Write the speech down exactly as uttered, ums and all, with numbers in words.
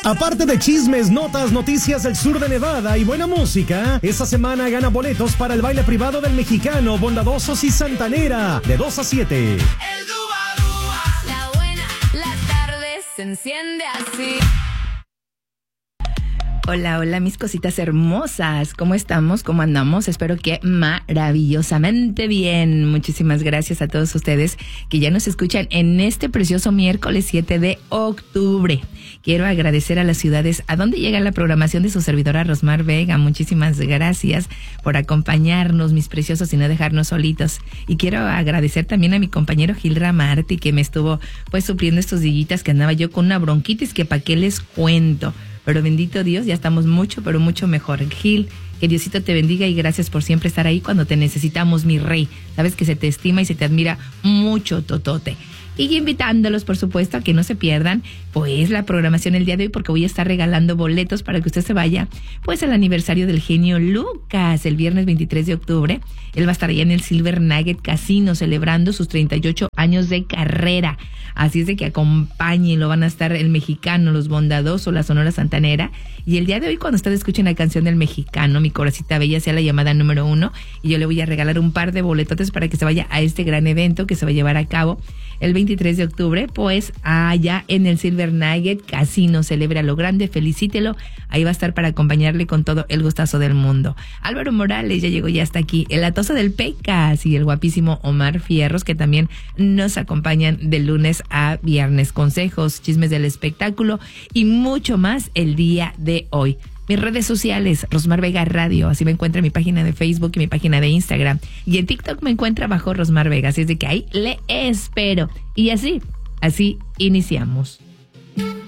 Aparte de chismes, notas, noticias del sur de Nevada y buena música, esta semana gana boletos para el baile privado del Mexicano, Bondadosos y Santanera, de dos a siete. El dúa, dúa. La buena, la tarde se enciende así. Hola, hola, mis cositas hermosas. ¿Cómo estamos? ¿Cómo andamos? Espero que maravillosamente bien. Muchísimas gracias a todos ustedes que ya nos escuchan en este precioso miércoles siete de octubre. Quiero agradecer a las ciudades a donde llega la programación de su servidora Rosmar Vega. Muchísimas gracias por acompañarnos, mis preciosos, y no dejarnos solitos. Y quiero agradecer también a mi compañero Gilra Martí, que me estuvo pues supliendo estos días que andaba yo con una bronquitis que pa' qué les cuento. Pero bendito Dios, ya estamos mucho, pero mucho mejor. Gil, que Diosito te bendiga y gracias por siempre estar ahí cuando te necesitamos, mi rey. Sabes que se te estima y se te admira mucho, totote. Y invitándolos, por supuesto, a que no se pierdan pues la programación el día de hoy, porque voy a estar regalando boletos para que usted se vaya pues al aniversario del genio Lucas el viernes veintitrés de octubre. Él va a estar allá en el Silver Nugget Casino celebrando sus treinta y ocho años de carrera. Así es de que acompáñenlo, van a estar el Mexicano, los Bondadosos, la Sonora Santanera. Y el día de hoy, cuando usted escuche la canción del Mexicano, Mi Corazita Bella, sea la llamada número uno, y yo le voy a regalar un par de boletotes para que se vaya a este gran evento que se va a llevar a cabo el veintitrés de octubre, pues allá en el Silver Nugget Casino. Celebra lo grande, felicítelo. Ahí va a estar para acompañarle con todo el gustazo del mundo. Álvaro Morales ya llegó, ya está aquí. El Atoso del Pecas y el guapísimo Omar Fierros, que también nos acompañan de lunes a viernes. Consejos, chismes del espectáculo y mucho más el día de hoy. Mis redes sociales, Rosmar Vega Radio, así me encuentra en mi página de Facebook y mi página de Instagram. Y en TikTok me encuentra bajo Rosmar Vega, así es de que ahí le espero. Y así, así iniciamos.